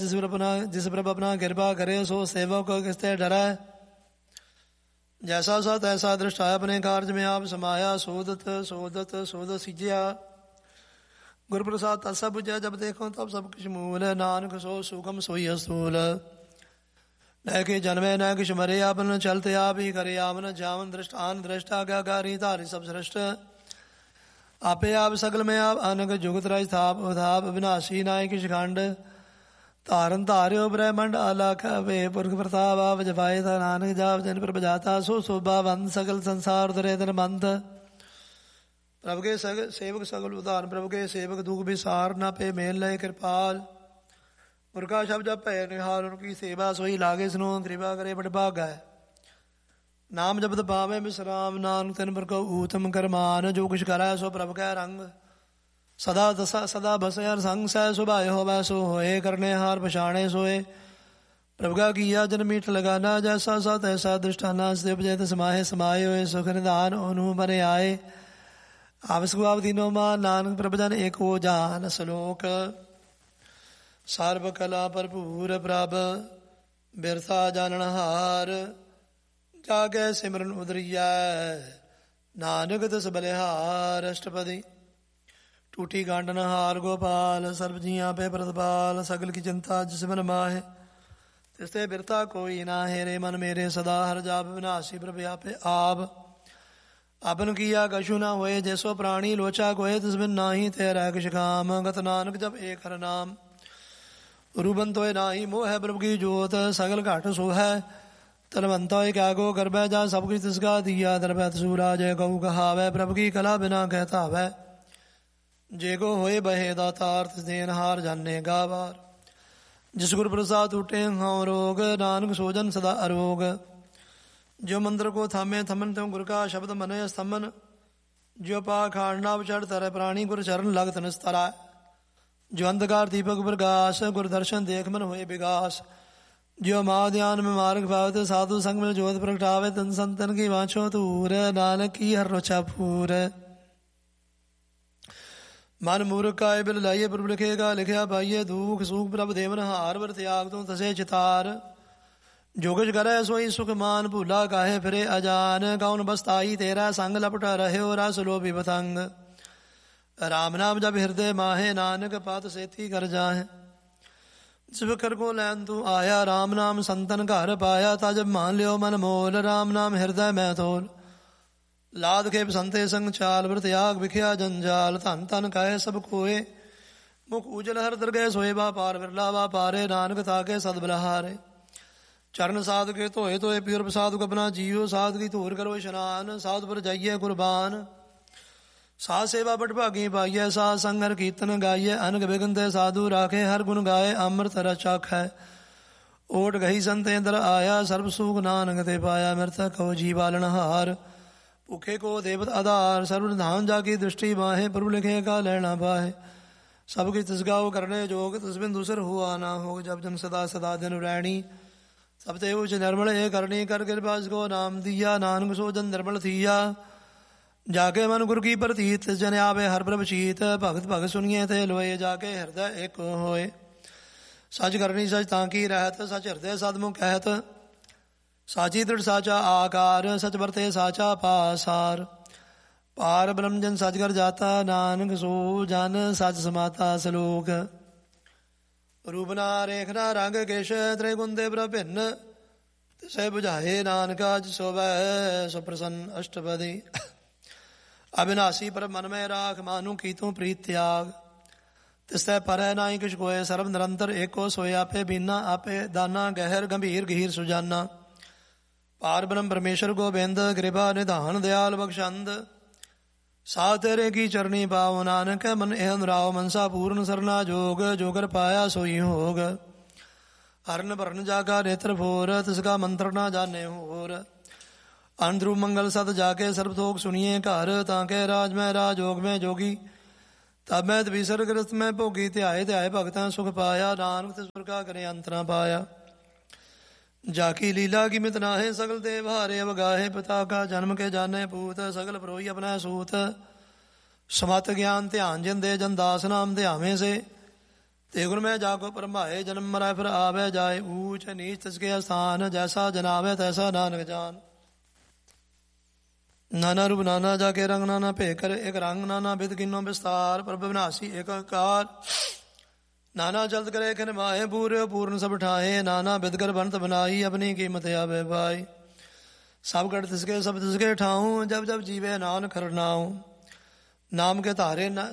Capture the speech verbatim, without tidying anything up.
जिस पर अपना जिस पर अपना कृपा करे सो सेवक किसते डरै। जैसा सा तैसा दृष्टा अपने कार्य में आप समाया। सोदत सोदत सोदत सिजया गुरु प्रसाद तत्सा बुझा जब देखो तब सब कुछ मूल। नानक सो सुखम सोई असूल। न कि जन्मे न किश मरे आपन चलते आप ही करे आमन। जावन दृष्टान दृष्टा क्या कारी धारी सब श्रेष्ठ। आपे आप सकल में आप अनग जुगत राज थाप उथाप विनाशी नाय किश खंड। धारन धार्यो ब्रह्मंड अलख वे पुरख प्रताप आप जपाए था। नानक जाप जन पर बजाता सो शोभा वंद सकल संसार धरे धन मंत। प्रभु के सग, सेवक सगल उदाहरण प्रभु के सेवक दुख विसार न पे मेल लय कृपाल। मुर्गा शब्द जब पै निहाल उनकी सेवा सोई लागे सुनो। कृपा करे बड़ भागा है नाम जपत पावे विश्राम। नानक तन पर को ऊतम करमान। जो कुछ करा सो प्रभु का रंग। सदा दसा सदा बसे हर संग सह सुभाए हो वैसो होए। करने हार पछाणे सोए प्रभु का किया जन मीठ लगाना। जैसा सा तैसा दृष्टाना जय समाये समाये होए। सुख निधान अनु बने आए। आवश्यक आप तीनों मान नानक प्रभु जन एक हो जान श्लोक। सर्व कला भरपूर प्रभ बिरसा जानन हार। जागे सिमरन उदरिया नानक दस बलिहार। अष्टपदी टूटी गांडन हार गोपाल। सर्व जिया पे प्रतिपाल सगल की चिंता जिस मन माहे। तिसते बिरता कोई ना हेरे मन मेरे सदा हर जाप विनाशी प्रभु आपे आप। अपन किया कछु ना होए जैसो प्राणी लोचा कोय। तिस बिन नाही तेरा किश काम। गत नानक जब एक हर नाम रूबन तोय नाही मोह। प्रभु की जोत सगल घाट सो है। तलवंत क्या गो गर्भ जा सब कुछ तिसका दिया। दरबैत सूराज गऊ कहावै प्रभु की कला बिना कहता वै। जे को होए बहे दातार तिस देन हार जाने गावार। जिस गुरु प्रसाद उठे हाँ रोग नानक सोजन सदा अरोग। जो मंत्र को थामे थमन त्यों गुरु का शब्द मने स्तमन। जो पा खाड़ना चढ़ तरह प्राणी गुरु चरण लग तनस तरा। जो अंधकार दीपक प्रकाश गुरु दर्शन देख मन होए विगास। जो माँ ध्यान में मार्ग पावत साधु संग में जोत प्रगटावे। तन संतन की वाँचो तूर नानक की हर रोचा पूर। मन मूर्ख का बिल लाइए प्रभु लिखेगा लिखया पाइये। दुख सुख प्रभ देवन हार वर त्याग तो तसे चितार। जो कुछ करे सोई सुख मान भूला काहे फिरे अजान। कौन बसताई तेरा संग लपटा रहे हो रस लोभी पतंग। राम नाम जब हृदय माहे नानक पात सेती कर जाहे। जिब कर को लैन तू आया राम नाम संतन घर पाया। ता जब मान लियो मन मोल राम नाम हृदय में तोल। लाद के संते संग चाल व्रत याग विख्या जंजाल। धन तन कहे सब कोए मुख उजल हर दरगह सोए। बा पार बिरला बा पारे नानक ताके सद बलहारे। चरण साध के धोए धोए प्योर साधु अपना जियो। साध की धूर करो स्नान साधु पर जाइए कुर्बान। साध सेवा बट भागी पाइये साध संग हर कीर्तन गाइये। अनग बिगनते साधु राखे हर गुण गाये। अमृत रचाख है ओट गही संते दर आया। सर्व सुख नानक ते पाया। मृतक कहो जी बालन हार। भूखे को देवत आधार सर्व धान जाकी दृष्टि बाहे। प्रभु लिखे का लेना बाहे। सब कुछ तिसगाओ करने जोग तस्बिन दूसर हुआ ना हो। जब जन सदा सदा दिन रैणी सब ते उच निर्मल ए करनी कर कृपा को नाम दिया। नानक सो जन निर्मल थिया जाके मन गुरु की प्रतीत। जन आवे हर प्रभ चीत भगत भगत सुनिए थे लोए। जाके हृदय एक होए सच करनी सच ताकी रहत। सच हृदय सदमुख कहत साची दृढ़ साचा आकार। सच बरते साचा पासार। पार ब्रह्म जन सच कर जाता नानक सो जन सच समाता सलोक। रूपना रेखना रंग केश त्रिगुण देव भिन्न। तिसे बुझाए नानका सोवै सुप्रसन्न अष्टपदी। अविनाशी पर मन में राख मानु की तू प्रीत त्याग। तिसते पर नाई किश कोय सर्व निरंतर एको सोए। आपे बीना आपे दाना गहर गंभीर गहीर सुजाना। पार ब्रह्म परमेश्वर गोबिंद कृपा निधान दयाल बख्शंद। सा तेरे की चरणी पाओ नानक मन एहन राव। मनसा पूर्ण सरना जोग जोगर पाया सोई होग। हरन भरन जागा नेत्र भोर तिसका मंत्र ना जाने होर। अंध्रु मंगल सत जाके सर्वथोक सुनिए घर। ताके राज में राजोग में जोगी तब मैं विसर ग्रस्त में भोगी। ध्याए ध्याए भगतां सुख पाया। नानक तिस का करे अंत ना पाया। जाकी लीला की मित नाहे सगल देव हारे। अब गाहे पिता का जन्म के जाने पूत। सगल प्रोई अपना सूत समत ज्ञान ध्यान जिन दे। जन दास नाम ध्यावे से ਤੇ ਗੁਣ ਮੈਂ ਜਾ ਕੋ ਪਰਮਾਏ ਜਨਮ ਮਰੈ ਫਿਰ ਆਵੇ ਜਾਏ ਊਚ ਨੀਚ ਤਿਸਕੇ ਅਸਥਾਨ ਜੈਸਾ ਜਨਾਵੇ ਤੈਸਾ ਨਾਨਕ ਜਾਨ। ਨਾਨਾ ਰੂਪ ਨਾਨਾ ਜਾ ਕੇ ਰੰਗ ਨਾਨਾ ਭੇ ਕਰ ਇੱਕ ਰੰਗ ਨਾਨਾ ਬਿਦ ਕਿਨੋ ਵਿਸਤਾਰ ਪ੍ਰਭ ਵਿਨਾਸੀ ਏਕ ਕਾਰ। ਨਾਨਾ ਜਲਦ ਕਰੇ ਖਿਨ ਮਾਏ ਪੂਰੇ ਪੂਰਨ ਸਭ ਠਾਏ ਨਾਨਾ ਬਿਦ ਕਰ ਬੰਤ ਬਨਾਈ ਆਪਣੀ ਕੀਮਤ ਆਵੇ ਭਾਈ। ਸਭ ਗੜ ਤਿਸਕੇ ਸਭ ਤਿਸਕੇ ਠਾਉ ਜਬ ਜਬ ਜੀਵੇ ਨਾਨਕ ਖਰਨਾਉ ਨਾਮ ਕੇ ਧਾਰੇ